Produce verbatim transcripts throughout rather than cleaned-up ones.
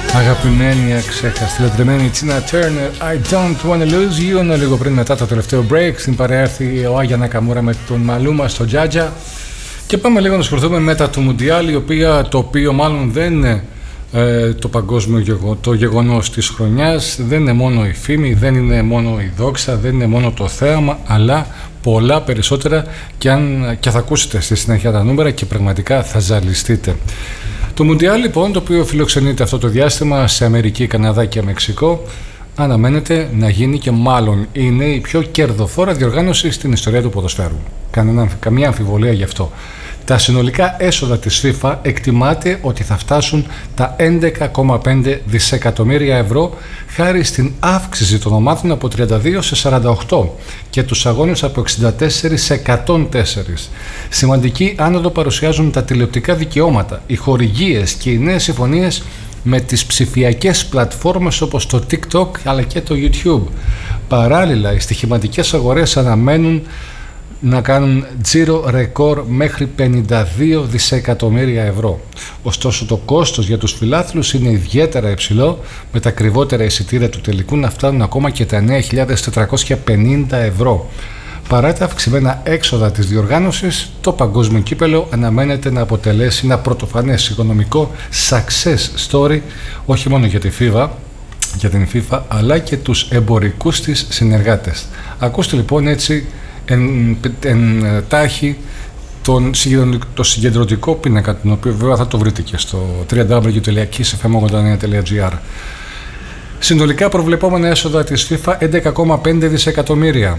Αγαπημένη, αξέχαστη, λατρεμένη Tina Turner, I don't wanna lose you. Ενώ λίγο πριν μετά το τελευταίο break στην παρέα έρθει ο Άγια Νακαμούρα με τον Μαλούμα στο Τζάτζα. Και πάμε λίγο να ασχοληθούμε με τα του Μουντιάλ, η οποία, το οποίο μάλλον δεν είναι ε, το παγκόσμιο γεγο, το γεγονός της χρονιάς. Δεν είναι μόνο η φήμη, δεν είναι μόνο η δόξα, δεν είναι μόνο το θέαμα, αλλά πολλά περισσότερα, και, αν, και θα ακούσετε στη συνέχεια τα νούμερα και πραγματικά θα ζαλιστείτε. Το Μουντιάλ λοιπόν, το οποίο φιλοξενείται αυτό το διάστημα σε Αμερική, Καναδά και Μεξικό, αναμένεται να γίνει και μάλλον είναι η πιο κερδοφόρα διοργάνωση στην ιστορία του ποδοσφαίρου. Κανένα, καμία αμφιβολία γι' αυτό. Τα συνολικά έσοδα της FIFA εκτιμάται ότι θα φτάσουν τα έντεκα κόμμα πέντε δισεκατομμύρια ευρώ, χάρη στην αύξηση των ομάδων από τριάντα δύο σε σαράντα οκτώ και τους αγώνες από εξήντα τέσσερα σε εκατόν τέσσερα. Σημαντική άνοδο παρουσιάζουν τα τηλεοπτικά δικαιώματα, οι χορηγίες και οι νέες συμφωνίες με τις ψηφιακές πλατφόρμες όπως το TikTok αλλά και το YouTube. Παράλληλα, οι στοιχηματικές αγορές αναμένουν να κάνουν τζίρο ρεκόρ μέχρι πενήντα δύο δισεκατομμύρια ευρώ. Ωστόσο, το κόστος για τους φιλάθλους είναι ιδιαίτερα υψηλό, με τα ακριβότερα εισιτήρια του τελικού να φτάνουν ακόμα και τα εννέα χιλιάδες τετρακόσια πενήντα ευρώ. Παρά τα αυξημένα έξοδα της διοργάνωσης, το παγκόσμιο κύπελο αναμένεται να αποτελέσει ένα πρωτοφανές οικονομικό success story, όχι μόνο για τη FIFA, για την FIFA, αλλά και τους εμπορικούς της συνεργάτες. Ακούστε λοιπόν έτσι εν, εν τάχει τον, το συγκεντρωτικό πίνακα, τον οποίο βέβαια θα το βρείτε και στο double-u double-u double-u τελεία kiss f m ογδόντα εννέα τελεία g r. Συνολικά προβλεπόμενα έσοδα της FIFA έντεκα κόμμα πέντε δισεκατομμύρια.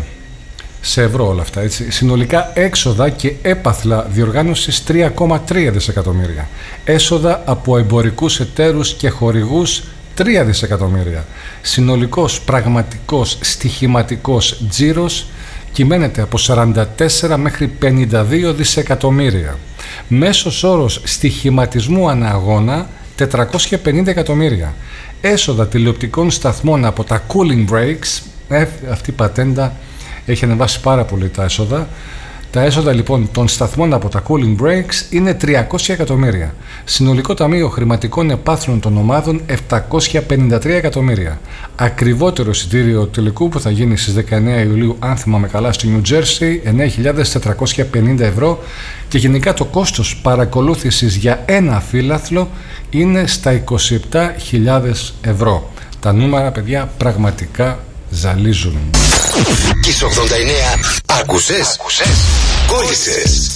Σε ευρώ όλα αυτά, έτσι. Συνολικά έξοδα και έπαθλα διοργάνωσης τρία κόμμα τρία δισεκατομμύρια. Έσοδα από εμπορικούς εταίρους και χορηγούς τρία δισεκατομμύρια. Συνολικός πραγματικός στοιχηματικός τζίρος κυμαίνεται από σαράντα τέσσερα μέχρι πενήντα δύο δισεκατομμύρια. Μέσος όρος στοιχηματισμού ανά αγώνα τετρακόσια πενήντα εκατομμύρια. Έσοδα τηλεοπτικών σταθμών από τα cooling breaks, ε, αυτή η πατέντα έχει ανεβάσει πάρα πολύ τα έσοδα. Τα έσοδα λοιπόν των σταθμών από τα cooling breaks είναι τριακόσια εκατομμύρια. Συνολικό ταμείο χρηματικών επάθρων των ομάδων επτακόσια πενήντα τρία εκατομμύρια. Ακριβότερο εισιτήριο τελικού που θα γίνει στις δεκαεννέα Ιουλίου, αν θυμάμαι καλά, στο New Jersey, εννέα χιλιάδες τετρακόσια πενήντα ευρώ, και γενικά το κόστος παρακολούθησης για ένα φύλαθλο είναι στα είκοσι επτά χιλιάδες ευρώ. Τα νούμερα, παιδιά, πραγματικά ζαλίζουν. Kiss ογδόντα εννέα. Άκουσες? Άκουσες? Κόλλησες.